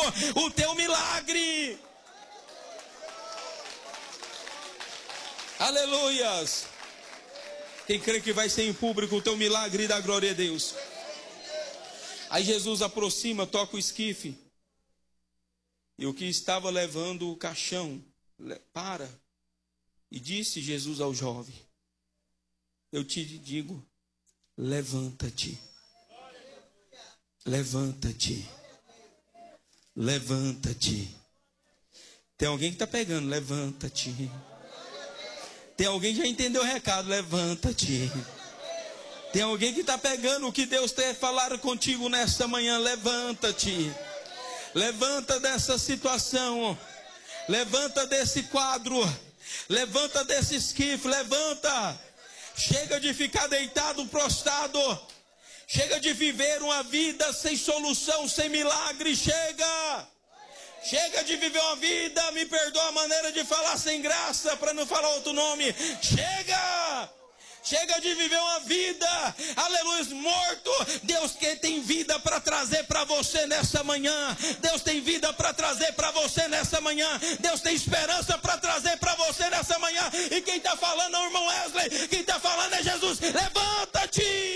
o teu milagre. Aleluias. Quem crê que vai ser em público o teu milagre, dá glória a Deus. Aí Jesus aproxima, toca o esquife. E o que estava levando o caixão para. E disse Jesus ao jovem: eu te digo, levanta-te. Levanta-te. Levanta-te. Tem alguém que está pegando, levanta-te. Tem alguém que já entendeu o recado, levanta-te. Tem alguém que está pegando o que Deus tem falado contigo nesta manhã, levanta-te. Levanta dessa situação. Levanta desse quadro. Levanta desse esquife, levanta. Chega de ficar deitado, prostrado. Chega de viver uma vida sem solução, sem milagre, chega. Chega de viver uma vida, me perdoa a maneira de falar, sem graça, para não falar outro nome. Chega! Chega de viver uma vida, aleluia, morto. Deus que tem vida para trazer para você nessa manhã. Deus tem vida para trazer para você nessa manhã. Deus tem esperança para trazer para você nessa manhã. E quem está falando é o irmão Wesley. Quem está falando é Jesus. Levanta-te!